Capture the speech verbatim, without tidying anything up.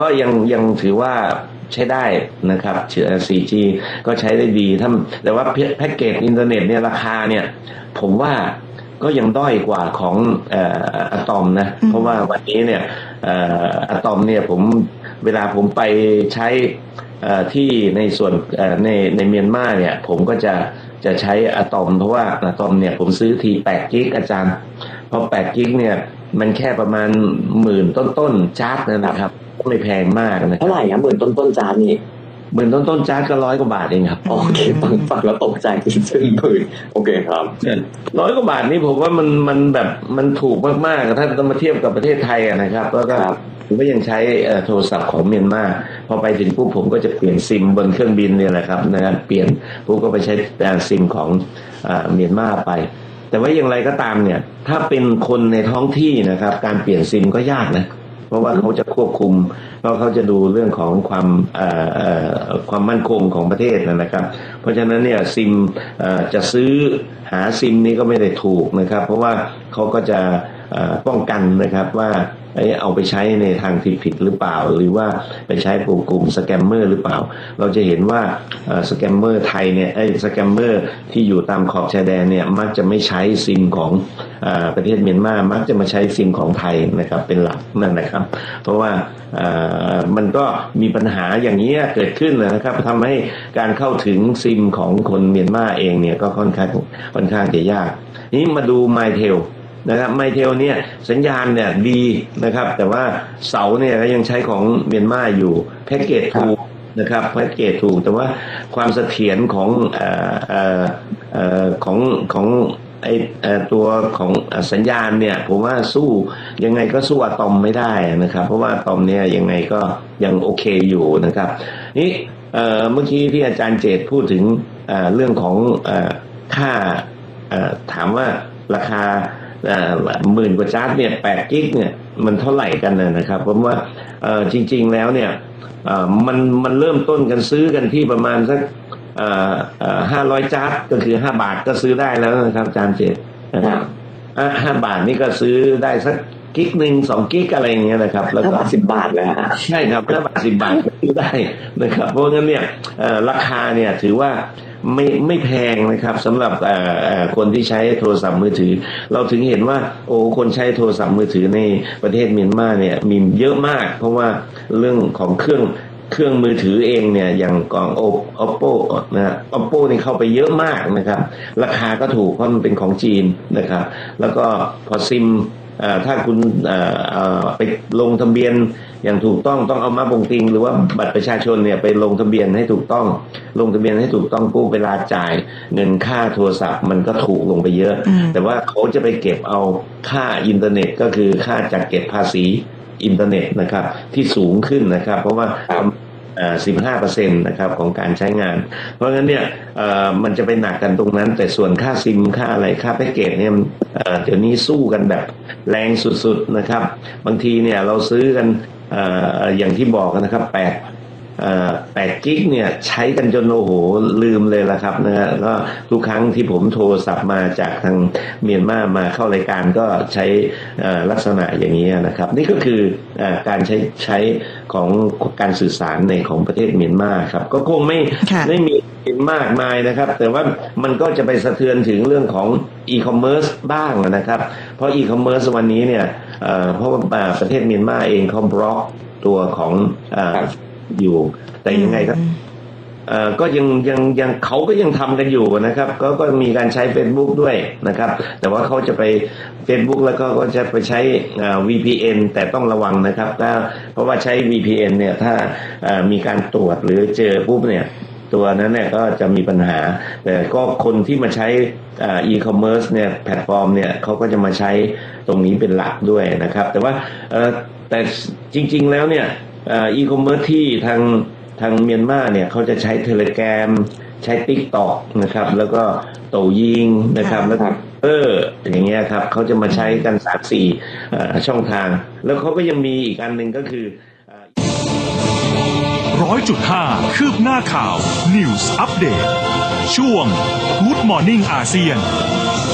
ก็ยังยังถือว่าใช้ได้นะครับเชื้อ โฟร์จี ก็ใช้ได้ดีถ้าแต่ว่าแพ็กเกจอินเทอร์เน็ตเนี่ยราคาเนี่ยผมว่าก็ยังด้อยกว่าของเอ่ออะตอมนะเพราะว่าวันนี้เนี่ยเอ่ออะตอมเนี่ยผมเวลาผมไปใช้เอ่อที่ในส่วนเอ่อในในเมียนมาเนี่ยผมก็จะจะใช้อะตอมเพราะว่าอะตอมเนี่ยผมซื้อทีแปดกิกอาจารย์เพราะแปดกิกเนี่ยมันแค่ประมาณหมื่นต้นๆจาร์ดนะครับไม่แพงมากนะเท่าไหร่ครับหมื่นต้นๆจาร์ดนี่หมื่นต้นๆจาร์ดก็ร้อยกว่าบาทเองครับโอเคฟังฟังแล้วตกใจจริงๆหมื่นโอเคครับร้อยกว่าบาทนี่ผมว่ามันมันแบบมันถูกมากๆถ้าต้องมาเทียบกับประเทศไทยนะครับแล้วก็ผมก็ยังใช้โทรศัพท์ของเมียนมาพอไปถึงปุ๊บผมก็จะเปลี่ยนซิมบนเครื่องบินเนี่ยแหละครับนะครับเปลี่ยนปุ๊บก็ไปใช้ซิมของเมียนมาไปแต่ว่าอย่างไรก็ตามเนี่ยถ้าเป็นคนในท้องที่นะครับการเปลี่ยนซิมก็ยากนะเพราะว่าเขาจะควบคุมเพราะเขาจะดูเรื่องของความความมั่นคงของประเทศนะครับเพราะฉะนั้นเนี่ยซิมจะซื้อหาซิมนี้ก็ไม่ได้ถูกนะครับเพราะว่าเขาก็จะป้องกันนะครับว่าเอาไปใช้ในทางที่ผิดหรือเปล่าหรือว่าไปใช้กลุ่มกลุ่มสแกมเมอร์หรือเปล่าเราจะเห็นว่าสแกมเมอร์ไทยเนี่ยไอ้สแกมเมอร์ที่อยู่ตามขอบชายแดนเนี่ยมักจะไม่ใช้ซิมของประเทศเมียนมามักจะมาใช้ซิมของไทยนะครับเป็นหลักนั่นนะครับเพราะว่ามันก็มีปัญหาอย่างนี้เกิดขึ้นนะครับทำให้การเข้าถึงซิมของคนเมียนมาเองเนี่ยก็ค่อนข้างค่อนข้างจะยากนี้มาดู MyTelนะครับไมเทลเนี่ยสัญญาณเนี่ยดีนะครับแต่ว่าเสาเนี่ยก็ยังใช้ของเมียนมาอยู่แพ็กเกจถูกนะครับแพ็กเกจถูกแต่ว่าความเสถียรของเอ่อเอ่อเอ่อของของไอตัวของสัญญาณเนี่ยผมว่าสู้ยังไงก็สู้อะตอมไม่ได้นะครับเพราะว่าอะตอมเนี่ยยังไงก็ยังโอเคอยู่นะครับนี่เอ่อเมื่อกี้ที่อาจารย์เจตพูดถึงเอ่อเรื่องของเอ่อค่าเอ่อถามว่าราคาหมื่นกว่าจาร์ดเนี่ยแปดกิกเนี่ยมันเท่าไหร่กันนะครับเพราะว่าจริงๆแล้วเนี่ยมันมันเริ่มต้นกันซื้อกันที่ประมาณสักห้าร้อยจาร์ดก็คือห้าบาทก็ซื้อได้แล้วนะครับอาจารย์เจตนะครับห้าบาทนี่ก็ซื้อได้สักกิกหนึ่งสองกิกอะไรอย่างเงี้ยนะครับแล้วก็สิบบาทเลยฮะใช่ครับห้าบาทสิบบาทซื้อได้นะครับเพราะงั้นเนี่ยราคาเนี่ยถือว่าไม่ไม่แพงนะครับสำหรับคนที่ใช้โทรศัพท์มือถือเราถึงเห็นว่าโอ้คนใช้โทรศัพท์มือถือในประเทศเมียนมาเนี่ยมีเยอะมากเพราะว่าเรื่องของเครื่องเครื่องมือถือเองเนี่ยอย่างกล่อง Oppo นะ Oppo นี่เข้าไปเยอะมากนะครับราคาก็ถูกเพราะมันเป็นของจีนนะครับแล้วก็พอซิมถ้าคุณไปลงทะเบียนอย่างถูกต้องต้องเอามาบงติงหรือว่าบัตรประชาชนเนี่ยไปลงทะเบียนให้ถูกต้องลงทะเบียนให้ถูกต้องปุ๊บเวลาจ่ายเงินค่าโทรศัพท์มันก็ถูกลงไปเยอะแต่ว่าเขาจะไปเก็บเอาค่าอินเทอร์เน็ตก็คือค่าจัดเก็บภาษีอินเทอร์เน็ตนะครับที่สูงขึ้นนะครับเพราะว่าสิบห้าเปอร์เซ็นต์นะครับของการใช้งานเพราะงั้นเนี่ยมันจะไปหนักกันตรงนั้นแต่ส่วนค่าซิมค่าอะไรค่าแพ็กเกจเนี่ยเดี๋ยวนี้สู้กันแบบแรงสุดๆนะครับบางทีเนี่ยเราซื้อกันอย่างที่บอกนะครับแปดแปดกิกเนี่ยใช้กันจนโอ้โหลืมเลยละครับนะฮะก็ทุกครั้งที่ผมโทรศัพท์มาจากทางเมียนมามาเข้ารายการก็ใช้ลักษณะอย่างนี้นะครับนี่ก็คือการใช้ใช้ของการสื่อสารในของประเทศเมียนมาครับก็คงไม่ไม่มีมากมายนะครับแต่ว่ามันก็จะไปสะเทือนถึงเรื่องของอีคอมเมิร์ซบ้างนะครับเพราะอีคอมเมิร์ซวันนี้เนี่ยเพราะว่าประเทศเมียนมาเองเขาบล็อกตัวของอยู่แต่ยังไงครับก็ยังยังยังเขาก็ยังทำกันอยู่นะครับก็ก็มีการใช้ Facebook ด้วยนะครับแต่ว่าเขาจะไป Facebook แล้วก็ก็จะไปใช้ วี พี เอ็น แต่ต้องระวังนะครับถ้าเพราะว่าใช้ วี พี เอ็น เนี่ยถ้ามีการตรวจหรือเจอปุ๊บเนี่ยตัวนั้นเนี่ยก็จะมีปัญหาแต่ก็คนที่มาใช้อีคอมเมิร์ซเนี่ยแพลตฟอร์มเนี่ยเขาก็จะมาใช้ตรงนี้เป็นหลักด้วยนะครับแต่ว่าแต่จริงๆแล้วเนี่ยอีคอมเมิร์ซที่ทางทางเมียนมาเนี่ยเขาจะใช้เทเลแกรมใช้ TikTok นะครับแล้วก็โตยิงนะครับแล้วเอออย่างเงี้ยครับเขาจะมาใช้กัน สามสี่ ช่องทางแล้วเขาก็ยังมีอีกอันหนึ่งก็คือร้อยจุดห้าคืบหน้าข่าว News Update ช่วง Good Morning อาเซียน